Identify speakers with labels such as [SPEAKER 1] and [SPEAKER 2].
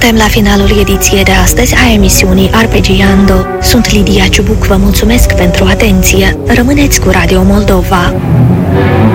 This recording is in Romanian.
[SPEAKER 1] Suntem la finalul ediției de astăzi a emisiunii Arpegiando. Sunt Lidia Ciubuc, vă mulțumesc pentru atenție. Rămâneți cu Radio Moldova.